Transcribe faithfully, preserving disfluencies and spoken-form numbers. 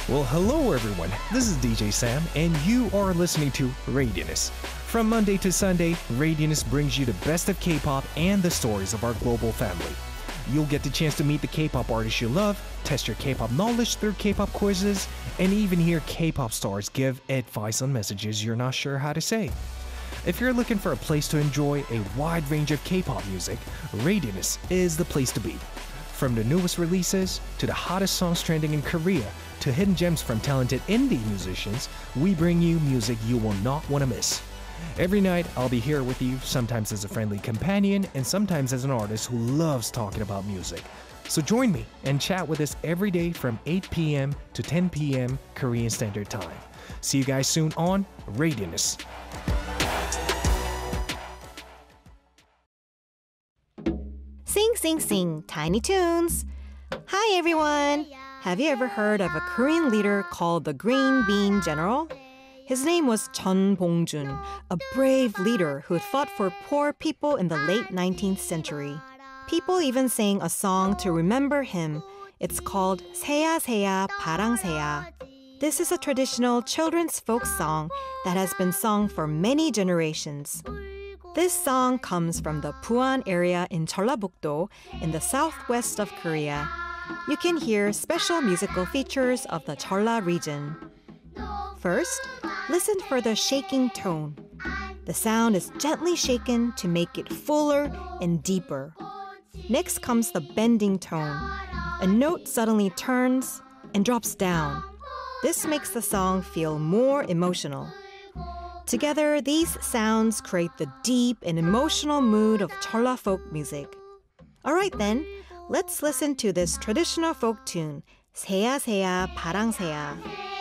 Well, hello everyone. This is D J Sam, and you are listening to Radianus. From Monday to Sunday, Radianus brings you the best of K-pop and the stories of our global family. You'll get the chance to meet the K-pop artists you love, test your K-pop knowledge through K-pop quizzes, and even hear K-pop stars give advice on messages you're not sure how to say. If you're looking for a place to enjoy a wide range of K-pop music, Radianus is the place to be. From the newest releases, to the hottest songs trending in Korea, to hidden gems from talented indie musicians, we bring you music you will not want to miss. Every night, I'll be here with you, sometimes as a friendly companion, and sometimes as an artist who loves talking about music. So join me and chat with us every day from eight p.m. to ten p.m. Korean Standard Time. See you guys soon on Radianus. Sing, sing, sing, Tiny Toons. Hi everyone! Have you ever heard of a Korean leader called the Green Bean General? His name was Chun Bong-jun, a brave leader who fought for poor people in the late nineteenth century. People even sang a song to remember him. It's called 새야 새야 파랑새야. This is a traditional children's folk song that has been sung for many generations. This song comes from the Puan area in Jeollabuk-do in the southwest of Korea. You can hear special musical features of the Jeolla region. First, listen for the shaking tone. The sound is gently shaken to make it fuller and deeper. Next comes the bending tone. A note suddenly turns and drops down. This makes the song feel more emotional. Together, these sounds create the deep and emotional mood of Jeolla folk music. All right then, let's listen to this traditional folk tune, 새야 새야 파랑새야.